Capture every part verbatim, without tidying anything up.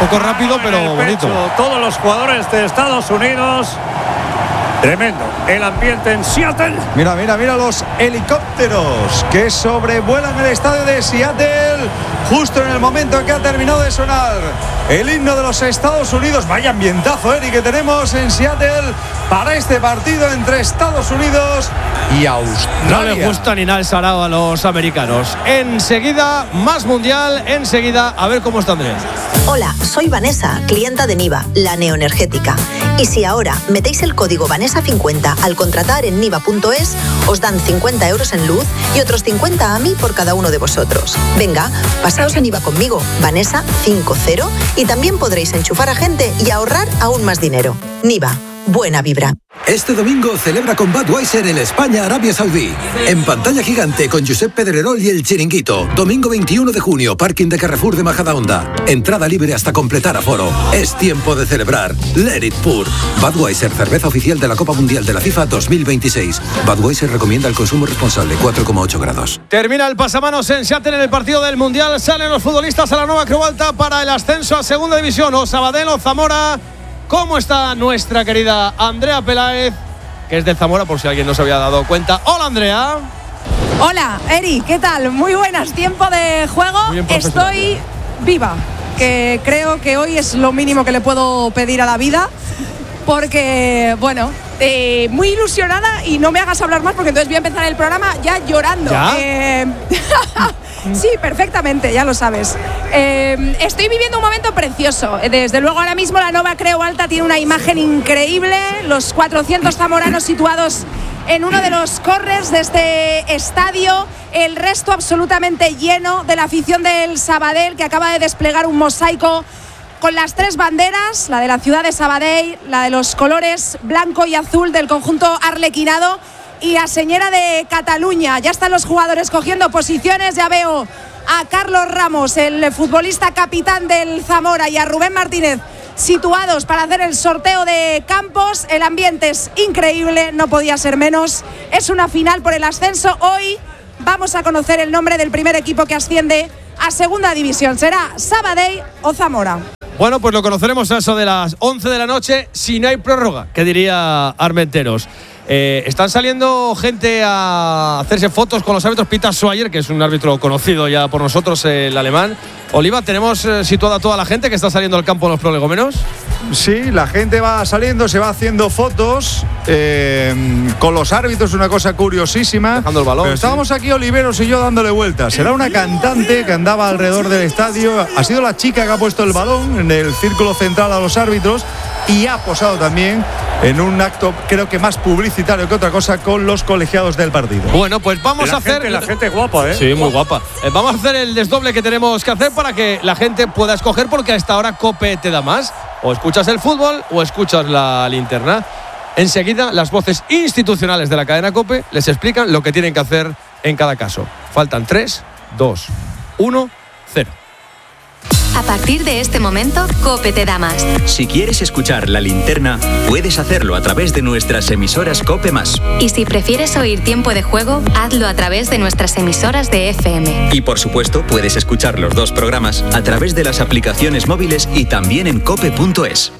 poco rápido, pero bonito. Todos los jugadores de Estados Unidos. Tremendo el ambiente en Seattle. Mira, mira, mira los helicópteros que sobrevuelan el estadio de Seattle justo en el momento en que ha terminado de sonar el himno de los Estados Unidos. Vaya ambientazo, Eric, que tenemos en Seattle para este partido entre Estados Unidos y Australia. No les gusta ni nada el sarao a los americanos. Enseguida, más mundial. Enseguida, a ver cómo está Andrea. Hola, soy Vanessa, clienta de Niva, la neoenergética. Y si ahora metéis el código Vanessa cincuenta al contratar en niva punto es, os dan cincuenta euros en luz y otros cincuenta a mí por cada uno de vosotros. Venga, pasaos a Niva conmigo, Vanessa cincuenta, y también podréis enchufar a gente y ahorrar aún más dinero. Niva, buena vibra. Este domingo celebra con Budweiser el España-Arabia Saudí. En pantalla gigante con Josep Pedrerol y El Chiringuito. Domingo veintiuno de junio, parking de Carrefour de Majadahonda. Entrada libre hasta completar aforo. Es tiempo de celebrar. Let it pour. Budweiser, cerveza oficial de la Copa Mundial de la FIFA dos mil veintiséis. Budweiser recomienda el consumo responsable, cuatro coma ocho grados. Termina el pasamanos en Seattle en el partido del Mundial. Salen los futbolistas a la nueva Creu Alta para el ascenso a Segunda División. O Sabadell o Zamora. ¿Cómo está nuestra querida Andrea Peláez, que es de Zamora, por si alguien no se había dado cuenta? Hola, Andrea. Hola, Eri, ¿qué tal? Muy buenas, tiempo de juego. Estoy viva, que creo que hoy es lo mínimo que le puedo pedir a la vida, porque, bueno, eh, muy ilusionada, y no me hagas hablar más porque entonces voy a empezar el programa ya llorando. ¿Ya? Eh, Sí, perfectamente, ya lo sabes. Eh, estoy viviendo un momento precioso. Desde luego, ahora mismo la nueva Creu Alta tiene una imagen increíble. Los cuatrocientos zamoranos situados en uno de los corners de este estadio. El resto absolutamente lleno de la afición del Sabadell, que acaba de desplegar un mosaico con las tres banderas, la de la ciudad de Sabadell, la de los colores blanco y azul del conjunto arlequinado, y la señora de Cataluña. Ya están los jugadores cogiendo posiciones. Ya veo a Carlos Ramos, el futbolista capitán del Zamora, y a Rubén Martínez situados para hacer el sorteo de campos. El ambiente es increíble, no podía ser menos. Es una final por el ascenso. Hoy vamos a conocer el nombre del primer equipo que asciende a Segunda División. ¿Será Sabadell o Zamora? Bueno, pues lo conoceremos a eso de las once de la noche, si no hay prórroga, que diría Armenteros. Eh, están saliendo gente a hacerse fotos con los árbitros. Peter Schweiger, que es un árbitro conocido ya por nosotros, el alemán. Oliva, ¿tenemos eh, situada toda la gente que está saliendo al campo en los prolegómenos? Sí, la gente va saliendo, se va haciendo fotos eh, con los árbitros, una cosa curiosísima. Dejando el balón. Pero estábamos sí. aquí, Oliveros y yo, dándole vueltas. Será una cantante que andaba alrededor del estadio. Ha sido la chica que ha puesto el balón en el círculo central a los árbitros y ha posado también en un acto, creo que más publicitario que otra cosa, con los colegiados del partido. Bueno, pues vamos la a hacer… Gente, la gente guapa, ¿eh? Sí, muy guapa. Eh, vamos a hacer el desdoble que tenemos que hacer para que la gente pueda escoger, porque a esta hora COPE te da más. O escuchas el fútbol o escuchas la linterna. Enseguida, las voces institucionales de la cadena COPE les explican lo que tienen que hacer en cada caso. Faltan tres, dos, uno, cero. A partir de este momento, COPE te da más. Si quieres escuchar la linterna, puedes hacerlo a través de nuestras emisoras COPE más. Y si prefieres oír tiempo de juego, hazlo a través de nuestras emisoras de F M. Y por supuesto, puedes escuchar los dos programas a través de las aplicaciones móviles y también en cope punto es.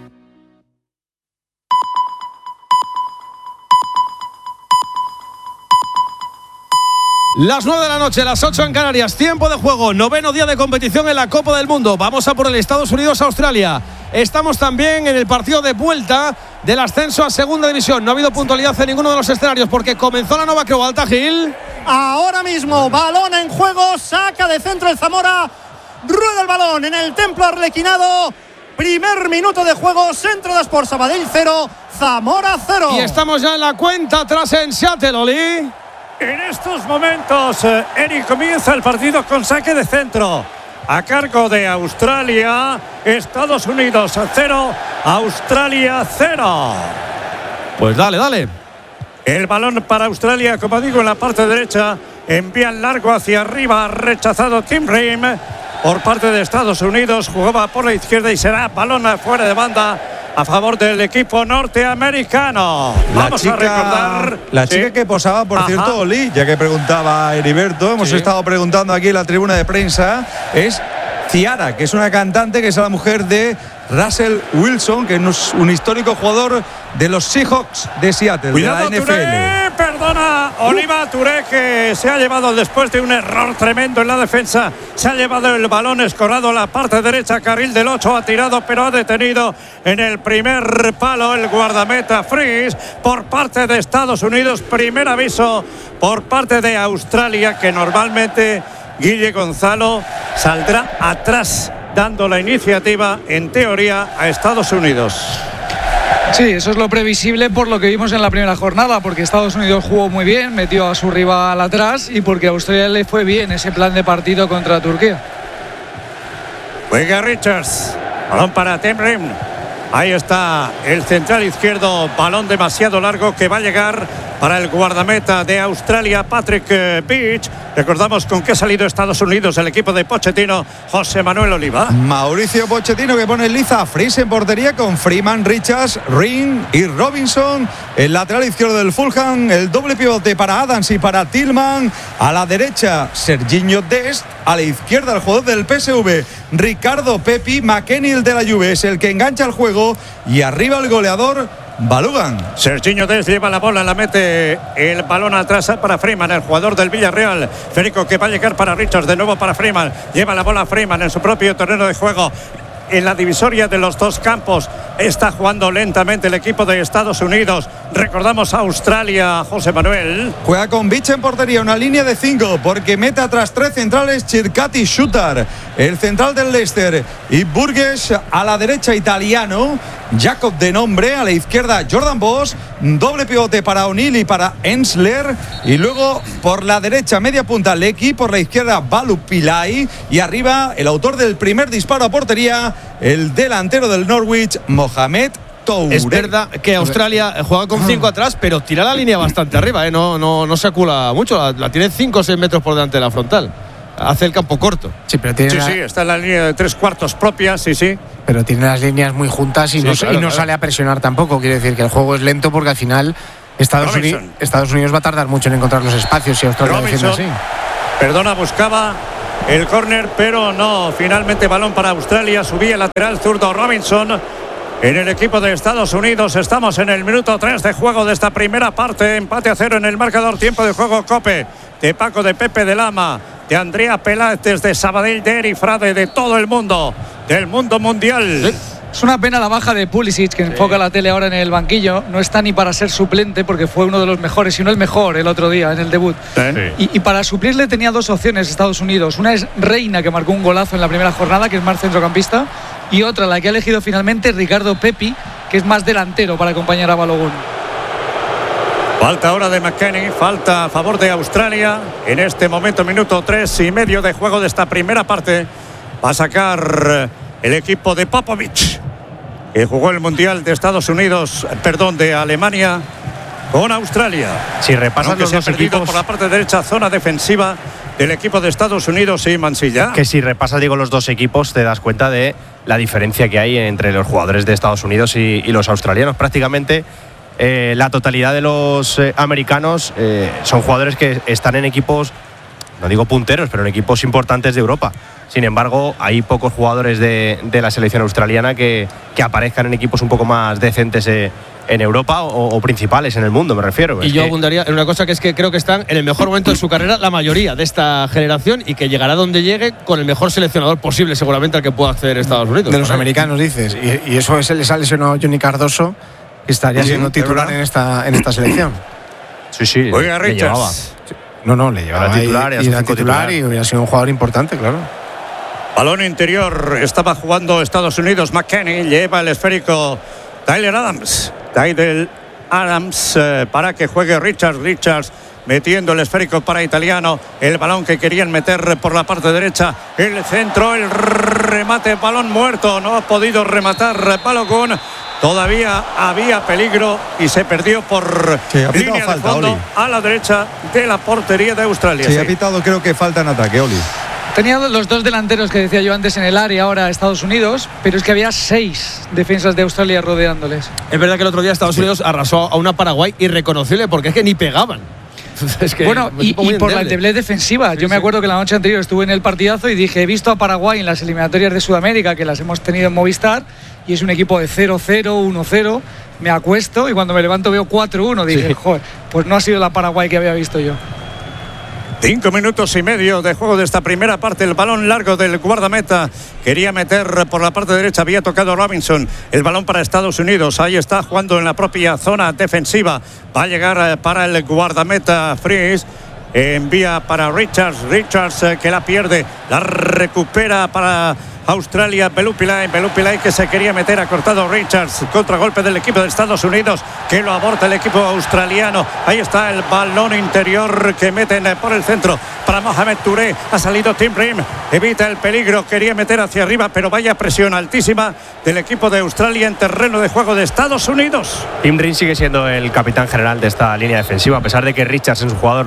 Las nueve de la noche, las ocho en Canarias, tiempo de juego, noveno día de competición en la Copa del Mundo. Vamos a por el Estados Unidos-Australia. Estamos también en el partido de vuelta del ascenso a Segunda División. No ha habido puntualidad en ninguno de los escenarios porque comenzó la nueva Creu Alta, Gil. Ahora mismo, balón en juego, saca de centro el Zamora, rueda el balón en el templo arlequinado. Primer minuto de juego, Centro de Sport Sabadell cero, Zamora cero. Y estamos ya en la cuenta atrás en Seattle, Oli. En estos momentos, eh, Eric, comienza el partido con saque de centro a cargo de Australia. Estados Unidos cero, Australia cero. Pues dale, dale. El balón para Australia, como digo, en la parte derecha. Envían largo hacia arriba, rechazado Tim Ream por parte de Estados Unidos. Jugaba por la izquierda y será balón fuera de banda a favor del equipo norteamericano. La Vamos chica, a recordar… La chica sí. que posaba, por Ajá. cierto, Oli, ya que preguntaba Heriberto, hemos sí. estado preguntando aquí en la tribuna de prensa, es Ciara, que es una cantante que es la mujer de Russell Wilson, que es un histórico jugador de los Seahawks de Seattle, Cuidado, de la N F L. Touré, perdona, Oliva Touré, que se ha llevado después de un error tremendo en la defensa, se ha llevado el balón escorado a la parte derecha, carril del ocho, ha tirado pero ha detenido en el primer palo el guardameta Freeze por parte de Estados Unidos. Primer aviso por parte de Australia, que normalmente Guille Gonzalo saldrá atrás dando la iniciativa en teoría a Estados Unidos. Sí, eso es lo previsible por lo que vimos en la primera jornada, porque Estados Unidos jugó muy bien, metió a su rival atrás y porque a Australia le fue bien ese plan de partido contra Turquía. Juega Richards, balón para Tim Rim. Ahí está el central izquierdo, balón demasiado largo que va a llegar para el guardameta de Australia, Patrick Beach. Recordamos con qué ha salido Estados Unidos el equipo de Pochettino, José Manuel Oliva. Mauricio Pochettino, que pone liza a Freeze en portería con Freeman, Richards, Ring y Robinson. El lateral izquierdo del Fulham, el doble pivote para Adams y para Tillman. A la derecha, Serginho Dest. A la izquierda, el jugador del P S V, Ricardo Pepi. McKennie, el de la Juve, es el que engancha el juego. Y arriba el goleador, Balogun. Serginho Dest lleva la bola, la mete el balón atrás para Freeman, el jugador del Villarreal. Federico, que va a llegar para Richards, de nuevo para Freeman. Lleva la bola Freeman en su propio terreno de juego. En la divisoria de los dos campos está jugando lentamente el equipo de Estados Unidos. Recordamos a Australia, José Manuel. Juega con Beach en portería, una línea de cinco, porque mete atrás tres centrales, Chircati Shooter, el central del Leicester, y Burgess a la derecha, italiano, Jacob de nombre, a la izquierda Jordan Boss, doble pivote para O'Neill y para Ensler, y luego por la derecha media punta Lecky, por la izquierda Balu Pillay, y arriba el autor del primer disparo a portería, el delantero del Norwich, Mohamed Touré. Es verdad que Australia juega con cinco atrás, pero tira la línea bastante arriba, ¿eh? no, no, no se acula mucho, la, la tiene cinco o seis metros por delante de la frontal. Hace el campo corto. Sí, pero tiene sí, la... sí, está en la línea de tres cuartos propia, sí, sí. Pero tiene las líneas muy juntas y, sí, no, claro, y no claro. sale a presionar tampoco. Quiere decir que el juego es lento porque al final Estados, Uni... Estados Unidos va a tardar mucho en encontrar los espacios si Australia defiende así. Perdona, buscaba el córner, pero no. Finalmente balón para Australia. Subía el lateral zurdo Robinson. En el equipo de Estados Unidos estamos en el minuto tres de juego de esta primera parte. Empate a cero en el marcador. Tiempo de juego Cope de Paco, de Pepe, de Lama, de Andrea Peláez, de Sabadell, de Eri Frade, de todo el mundo, del mundo mundial. Sí. Es una pena la baja de Pulisic, que sí. enfoca la tele ahora en el banquillo. No está ni para ser suplente, porque fue uno de los mejores, si no el mejor, el otro día en el debut. Sí. Y, y para suplirle tenía dos opciones Estados Unidos. Una es Reina, que marcó un golazo en la primera jornada, que es más centrocampista. Y otra, la que ha elegido finalmente, Ricardo Pepi, que es más delantero para acompañar a Balogun. Falta ahora de McKennie, falta a favor de Australia. En este momento, minuto tres y medio de juego de esta primera parte. Va a sacar el equipo de Popovich, que jugó el Mundial de Estados Unidos, perdón, de Alemania con Australia. Si repasas que los se dos ha perdido equipos, por la parte derecha, zona defensiva del equipo de Estados Unidos y Mansilla. Que si repasas, digo, los dos equipos, te das cuenta de la diferencia que hay entre los jugadores de Estados Unidos y, y los australianos. Prácticamente eh, la totalidad de los eh, americanos eh, son jugadores que están en equipos, no digo punteros, pero en equipos importantes de Europa. Sin embargo, hay pocos jugadores de, de la selección australiana que, que aparezcan en equipos un poco más decentes eh, en Europa o, o principales en el mundo, me refiero. Y es yo que... abundaría en una cosa, que es que creo que están en el mejor momento de su carrera la mayoría de esta generación, y que llegará donde llegue con el mejor seleccionador posible seguramente al que pueda acceder Estados Unidos. De los americanos, dices. Y, y eso es, les ha lesionado Johnny Cardoso, que estaría sí, siendo titular en esta, en esta selección. Sí, sí. Oiga, Richards. No, no, le llevaba era titular, y, y era titular, titular y hubiera sido un jugador importante, claro. Balón interior, estaba jugando Estados Unidos. McKennie lleva el esférico Tyler Adams. Tyler Adams eh, para que juegue Richards. Richards metiendo el esférico para italiano. El balón que querían meter por la parte derecha. El centro, el remate, balón muerto. No ha podido rematar Balogun. Todavía había peligro y se perdió por sí, línea falta, de fondo Oli. a la derecha de la portería de Australia. Sí, sí. ha pitado, creo que falta en ataque, Oli. Tenía los dos delanteros que decía yo antes en el área, ahora Estados Unidos, pero es que había seis defensas de Australia rodeándoles. Es verdad que el otro día Estados Unidos arrasó a una Paraguay irreconocible, porque es que ni pegaban. Es que bueno, y, y por la endeblez defensiva. Sí, Yo me sí. acuerdo que la noche anterior estuve en el partidazo y dije, he visto a Paraguay en las eliminatorias de Sudamérica, que las hemos tenido en Movistar, y es un equipo de cero cero, uno cero. Me acuesto y cuando me levanto veo cuatro uno. Dije, sí. joder, pues no ha sido la Paraguay que había visto yo. Cinco minutos y medio de juego de esta primera parte. El balón largo del guardameta. Quería meter por la parte derecha. Había tocado Robinson. El balón para Estados Unidos. Ahí está jugando en la propia zona defensiva. Va a llegar para el guardameta Fries. Envía para Richards. Richards que la pierde. La recupera para Australia. Belupilay. Belupilay que se quería meter. Ha cortado Richards. Contragolpe del equipo de Estados Unidos que lo aborta el equipo australiano. Ahí está el balón interior que meten por el centro para Mohamed Touré. Ha salido Tim Ream. Evita el peligro. Quería meter hacia arriba, pero vaya presión altísima del equipo de Australia en terreno de juego de Estados Unidos. Tim Ream sigue siendo el capitán general de esta línea defensiva, a pesar de que Richards es un jugador